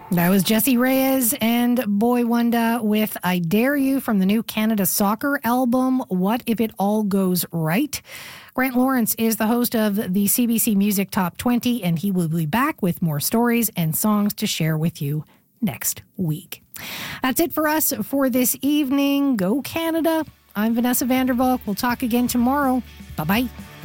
That was Jessie Reyez and Boy Wonder with I Dare You from the new Canada Soccer album, What If It All Goes Right? Grant Lawrence is the host of the CBC Music Top 20, and he will be back with more stories and songs to share with you next week. That's it for us for this evening. Go Canada. I'm Vanessa Vandervalk. We'll talk again tomorrow. Bye-bye.